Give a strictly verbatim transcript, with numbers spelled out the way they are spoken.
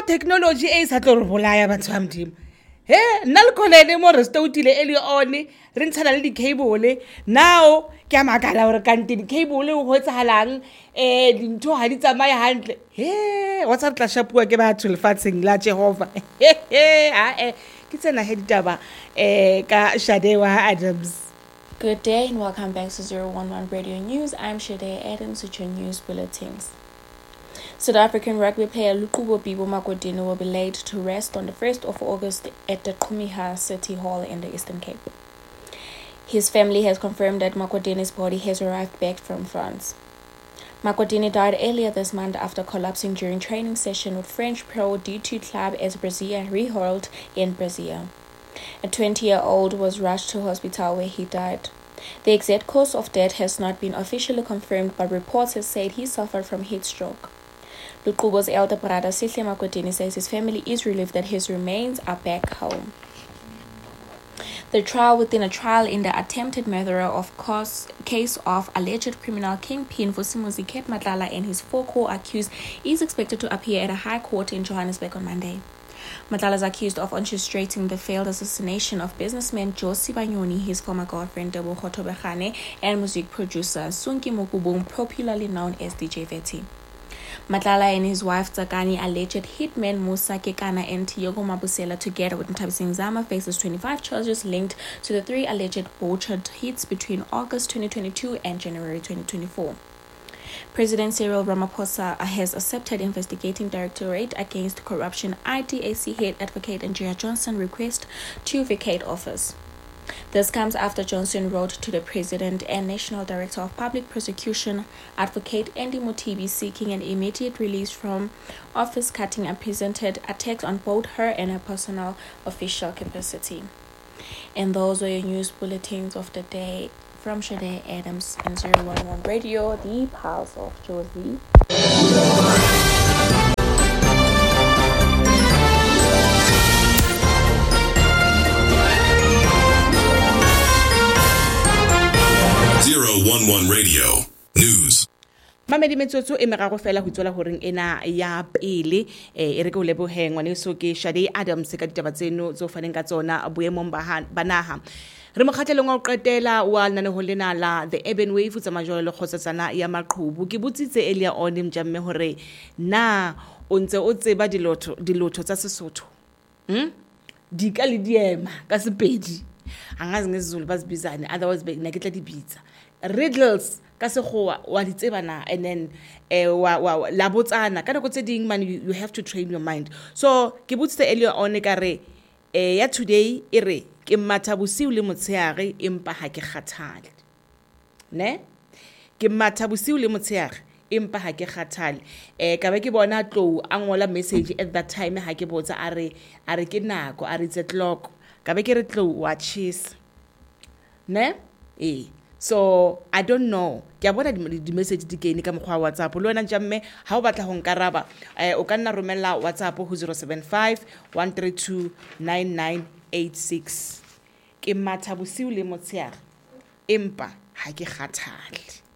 technology e sa tlo re bolaya batho ba modimo he nna le khonene mo re stoutile early on re ntshana le di-cable now ke a makala gore kante di-cable go etsahalang eh dintho ha di tsamaye hantle he wa tsa re tla shapua ke batho lefatsheng la Jehova he ha eh ke tsena he ditaba eh ka Shade Adams. Good day and welcome back to zero one one Radio News. I'm Shade Adams with your news bulletins. South African rugby player Luqubo Bibo Makgodini will be laid to rest on the first of August at the Qhumiha City Hall in the Eastern Cape. His family has confirmed that Makgodini's body has arrived back from France. Makgodini died earlier this month after collapsing during training session with French pro D two club as Brazil rehauled in Brazil. A twenty-year-old was rushed to hospital where he died. The exact cause of death has not been officially confirmed, but reports have said he suffered from heat stroke. Luqubo's elder brother, Sihle Makgodini, says his family is relieved that his remains are back home. The trial within a trial in the attempted murder of course case of alleged criminal kingpin Vusimuzi Ket Matlala and his four co-accused is expected to appear at a high court in Johannesburg on Monday. Matlala is accused of orchestrating the failed assassination of businessman Josi Banyoni, his former girlfriend Debo Khotobekane, and music producer Sunki Mokubung, popularly known as D J Veti. Matlala and his wife Tsakani, alleged hitman Musa Kekana and Tiyogo Mabusela, together with Ntabiseng Zama, faces twenty-five charges linked to the three alleged butchered hits between August twenty twenty-two and January twenty twenty-four. President Cyril Ramaphosa has accepted investigating Directorate Against Corruption I D A C head advocate Andrea Johnson request to vacate office. This comes after Johnson wrote to the President and National Director of Public Prosecution, Advocate Andy Motibi, seeking an immediate release from office, cutting and presented attacks on both her and her personal official capacity. And those were your news bulletins of the day from Shade Adams and zero one one Radio, the Pulse of Josie. zero one one Radio News. Mamedi metsotso e merago fela go tswela horeng ena ya pele e re go lebohengwa ne so ke Shade Adams ka ditaba tseno tso faneng ka tsona boemong ba naha. Re mokgatlelong wa qetela wa nane ho lena la the Urban Wave tsa majolo le khotsatsana ya maqhubu ke butsitse elia on mjamme hore na o ntse o tseba dilotho dilotho tsa Sesotho hm di ka le diema ka Sepedi angazi ngesiZulu bazibizane otherwise bena ke tla dibitsa riddles ka sekgowa wa di tseba na and then eh wa wa la botsana ka nako tse ding man you, you have to train your mind so ke butsitse elia on ka re eh ya today e re ke matha bosiu le motsheare empa ha ke kgathale ne ke matha bosiu le motsheare empa ha ke kgathale eh ka be ke bona tlou a ngola message at that time ha ke botsa a re a re ke nako a re tse clock ka be ke re tlou wa cheese ne eh so I don't know ke a bona di message di kene ka mokgwa wa WhatsApp le wena jamme ha o batla ho nkaraba eh o ka nna romella WhatsApp ho zero seven five one three two nine nine eight six ke matha bosiu le motsheare empa ha ke kgathale.